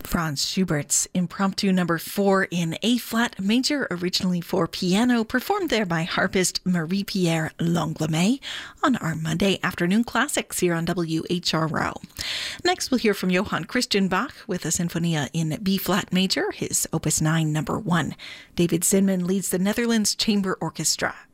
Franz Schubert's Impromptu number 4 in A-flat major, originally for piano, performed there by harpist Marie-Pierre Langlomet on our Monday afternoon classics here on WHRO. Next, we'll hear from Johann Christian Bach with a Sinfonia in B-flat major, his Opus 9 number 1. David Zinman leads the Netherlands Chamber Orchestra.